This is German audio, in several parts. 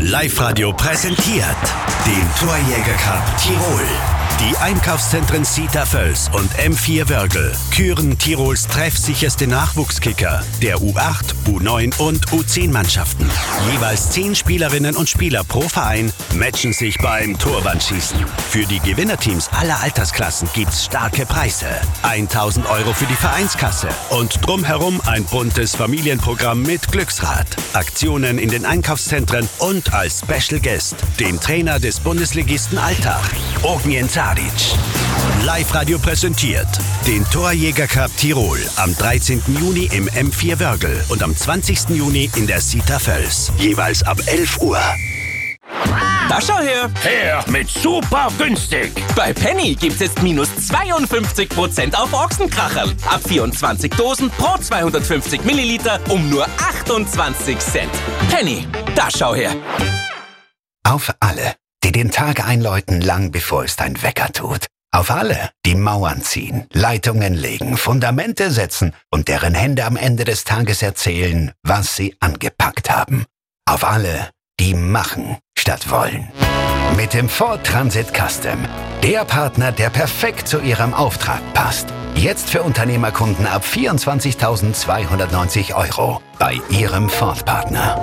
Live-Radio präsentiert den Torjäger Cup Tirol. Die Einkaufszentren Sita Völs und M4 Wörgl küren Tirols treffsicherste Nachwuchskicker der U8, U9 und U10-Mannschaften. Jeweils 10 Spielerinnen und Spieler pro Verein matchen sich beim Torwandschießen. Für die Gewinnerteams aller Altersklassen gibt's starke Preise. 1.000 € für die Vereinskasse und drumherum ein buntes Familienprogramm mit Glücksrad. Aktionen in den Einkaufszentren und als Special Guest den Trainer des Bundesligisten Altach, Ognjen Tadic. Live-Radio präsentiert den Torjäger Cup Tirol am 13. Juni im M4 Wörgl und am 20. Juni in der Sita Völs. Jeweils ab 11 Uhr. Da schau her! Her mit super günstig! Bei Penny gibt's jetzt minus 52% auf Ochsenkracherl. Ab 24 Dosen pro 250 Milliliter um nur 28 Cent. Penny, da schau her! Auf alle, die den Tag einläuten, lang bevor es dein Wecker tut. Auf alle, die Mauern ziehen, Leitungen legen, Fundamente setzen und deren Hände am Ende des Tages erzählen, was sie angepackt haben. Auf alle, die machen statt wollen. Mit dem Ford Transit Custom. Der Partner, der perfekt zu ihrem Auftrag passt. Jetzt für Unternehmerkunden ab 24.290 € bei ihrem Ford-Partner.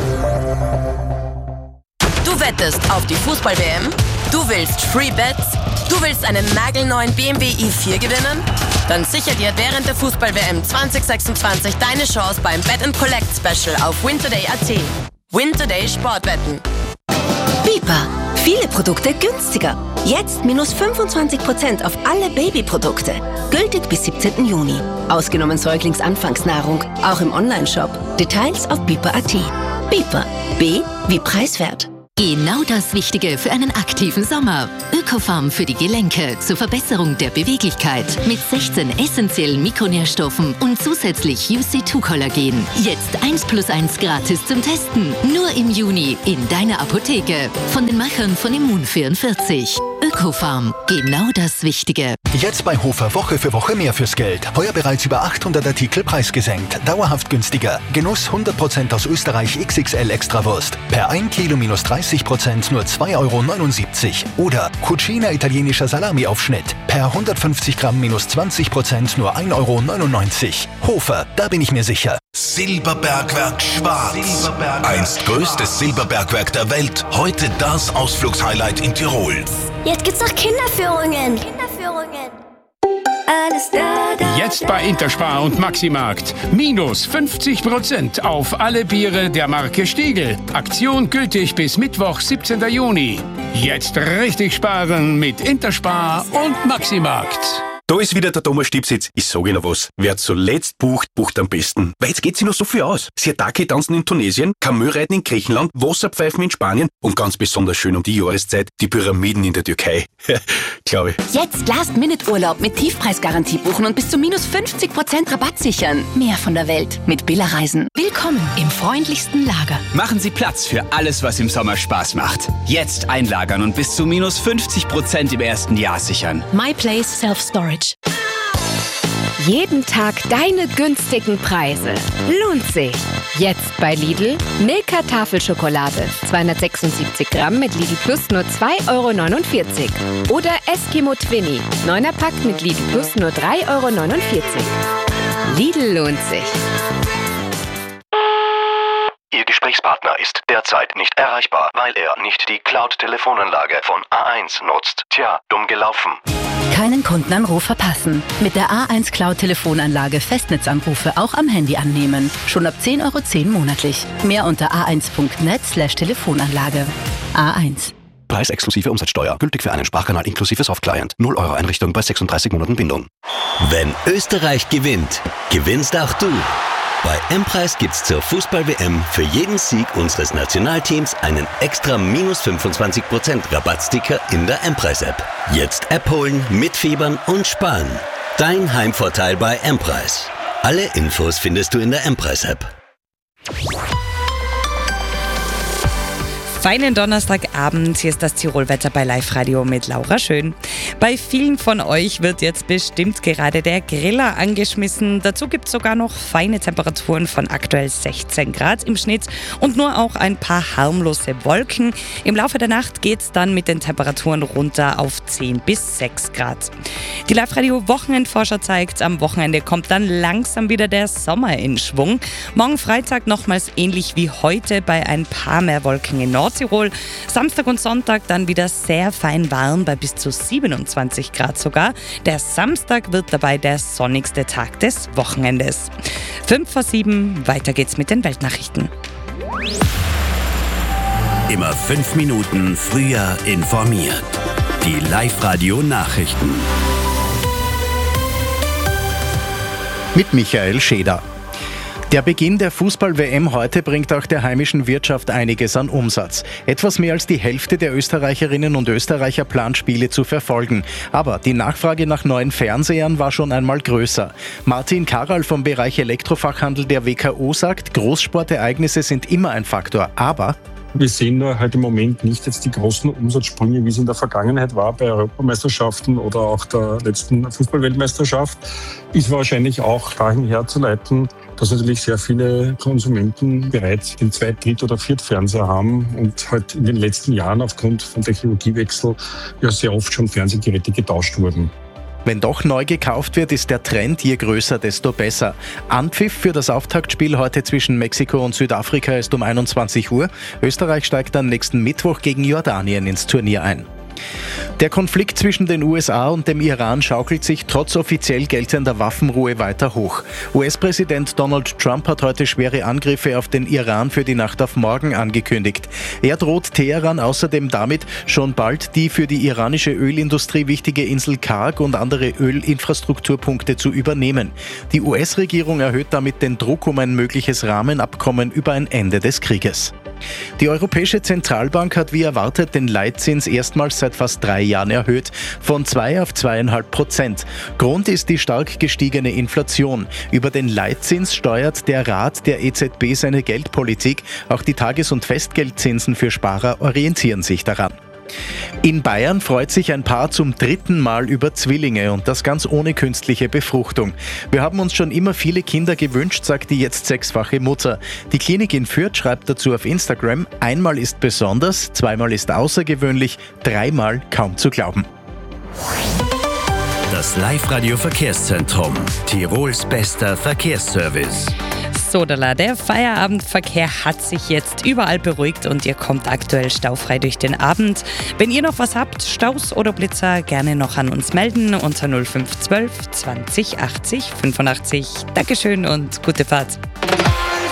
Du wettest auf die Fußball-WM? Du willst Free Bets? Du willst einen nagelneuen BMW i4 gewinnen? Dann sicher dir während der Fußball-WM 2026 deine Chance beim Bet & Collect Special auf wintoday.at. Wintoday Sportwetten. Bipa. Viele Produkte günstiger. Jetzt minus 25% auf alle Babyprodukte. Gültig bis 17. Juni. Ausgenommen Säuglingsanfangsnahrung. Auch im Onlineshop. Details auf bipa.at. Bipa. B wie preiswert. Genau das Wichtige für einen aktiven Sommer. Ökofarm für die Gelenke zur Verbesserung der Beweglichkeit mit 16 essentiellen Mikronährstoffen und zusätzlich UC2-Kollagen. Jetzt 1+1 gratis zum Testen. Nur im Juni in deiner Apotheke. Von den Machern von Immun44. Ökofarm. Genau das Wichtige. Jetzt bei Hofer Woche für Woche mehr fürs Geld. Heuer bereits über 800 Artikel preisgesenkt. Dauerhaft günstiger. Genuss 100% aus Österreich XXL Extrawurst. Per 1 Kilo minus 30% nur 2,79 € Oder Cucina italienischer Salami-Aufschnitt. Per 150 Gramm minus 20% nur 1,99 €. Hofer, da bin ich mir sicher. Silberbergwerk Schwarz. Einst größtes Silberbergwerk der Welt. Heute das Ausflugshighlight in Tirol. Jetzt gibt's noch Kinderführungen. Alles da. Jetzt bei Interspar und Maximarkt. Minus 50% auf alle Biere der Marke Stiegl. Aktion gültig bis Mittwoch, 17. Juni. Jetzt richtig sparen mit Interspar und Maximarkt. Da ist wieder der Thomas Stipsitz. Ich sage noch was. Wer zuletzt bucht, bucht am besten. Weil jetzt geht sich noch so viel aus. Siatake tanzen in Tunesien, Kamö-Reiten in Griechenland, Wasserpfeifen in Spanien und ganz besonders schön um die Jahreszeit die Pyramiden in der Türkei. Glaube ich. Jetzt Last-Minute-Urlaub mit Tiefpreisgarantie buchen und bis zu minus 50% Rabatt sichern. Mehr von der Welt mit Billa Reisen. Willkommen im freundlichsten Lager. Machen Sie Platz für alles, was im Sommer Spaß macht. Jetzt einlagern und bis zu minus 50% im ersten Jahr sichern. MyPlace Self-Storage. Jeden Tag deine günstigen Preise. Lohnt sich. Jetzt bei Lidl Milka Tafelschokolade. 276 Gramm mit Lidl Plus nur 2,49 €. Oder Eskimo Twinny. 9er Pack mit Lidl Plus nur 3,49 €. Lidl lohnt sich. Ihr Gesprächspartner ist derzeit nicht erreichbar, weil er nicht die Cloud-Telefonanlage von A1 nutzt. Tja, dumm gelaufen. Keinen Kundenanruf verpassen. Mit der A1 Cloud-Telefonanlage Festnetzanrufe auch am Handy annehmen. Schon ab 10,10 € monatlich. Mehr unter a1.net/Telefonanlage. A1. Preis exklusive Umsatzsteuer. Gültig für einen Sprachkanal inklusive Softclient. 0 € Einrichtung bei 36 Monaten Bindung. Wenn Österreich gewinnt, gewinnst auch du. Bei M-Preis gibt's zur Fußball-WM für jeden Sieg unseres Nationalteams einen extra minus 25% Rabattsticker in der M-Preis-App. Jetzt App holen, mitfiebern und sparen. Dein Heimvorteil bei M-Preis. Alle Infos findest du in der M-Preis-App. Feinen Donnerstagabend, hier ist das Tirolwetter bei Live-Radio mit Laura Schön. Bei vielen von euch wird jetzt bestimmt gerade der Griller angeschmissen. Dazu gibt es sogar noch feine Temperaturen von aktuell 16 Grad im Schnitt und nur auch ein paar harmlose Wolken. Im Laufe der Nacht geht es dann mit den Temperaturen runter auf 10 bis 6 Grad. Die Live-Radio-Wochenendvorschau zeigt, am Wochenende kommt dann langsam wieder der Sommer in Schwung. Morgen Freitag nochmals ähnlich wie heute bei ein paar mehr Wolken in Nordtirol. Samstag und Sonntag dann wieder sehr fein warm bei bis zu 27 Grad sogar. Der Samstag wird dabei der sonnigste Tag des Wochenendes. 5:07, weiter geht's mit den Weltnachrichten. Immer 5 Minuten früher informiert. Die Live-Radio-Nachrichten. Mit Michael Scheder. Der Beginn der Fußball-WM heute bringt auch der heimischen Wirtschaft einiges an Umsatz. Etwas mehr als die Hälfte der Österreicherinnen und Österreicher plant, Spiele zu verfolgen. Aber die Nachfrage nach neuen Fernsehern war schon einmal größer. Martin Karral vom Bereich Elektrofachhandel der WKO sagt, Großsportereignisse sind immer ein Faktor, aber wir sehen nur halt im Moment nicht jetzt die großen Umsatzsprünge, wie es in der Vergangenheit war bei Europameisterschaften oder auch der letzten Fußball-Weltmeisterschaft. Ist wahrscheinlich auch dahin herzuleiten, dass natürlich sehr viele Konsumenten bereits den Zweit-, Dritt- oder Viertfernseher haben und halt in den letzten Jahren aufgrund von Technologiewechsel ja sehr oft schon Fernsehgeräte getauscht wurden. Wenn doch neu gekauft wird, ist der Trend, je größer, desto besser. Anpfiff für das Auftaktspiel heute zwischen Mexiko und Südafrika ist um 21 Uhr. Österreich steigt dann nächsten Mittwoch gegen Jordanien ins Turnier ein. Der Konflikt zwischen den USA und dem Iran schaukelt sich trotz offiziell geltender Waffenruhe weiter hoch. US-Präsident Donald Trump hat heute schwere Angriffe auf den Iran für die Nacht auf morgen angekündigt. Er droht Teheran außerdem damit, schon bald die für die iranische Ölindustrie wichtige Insel Karg und andere Ölinfrastrukturpunkte zu übernehmen. Die US-Regierung erhöht damit den Druck um ein mögliches Rahmenabkommen über ein Ende des Krieges. Die Europäische Zentralbank hat wie erwartet den Leitzins erstmals seit fast 3 Jahren erhöht, von 2 auf 2,5%. Grund ist die stark gestiegene Inflation. Über den Leitzins steuert der Rat der EZB seine Geldpolitik. Auch die Tages- und Festgeldzinsen für Sparer orientieren sich daran. In Bayern freut sich ein Paar zum 3. Mal über Zwillinge und das ganz ohne künstliche Befruchtung. Wir haben uns schon immer viele Kinder gewünscht, sagt die jetzt 6-fache Mutter. Die Klinik in Fürth schreibt dazu auf Instagram, 1-mal ist besonders, 2-mal ist außergewöhnlich, 3-mal kaum zu glauben. Das Live-Radio-Verkehrszentrum. Tirols bester Verkehrsservice. Sodala, der Feierabendverkehr hat sich jetzt überall beruhigt und ihr kommt aktuell staufrei durch den Abend. Wenn ihr noch was habt, Staus oder Blitzer, gerne noch an uns melden unter 0512 20 80 85. Dankeschön und gute Fahrt.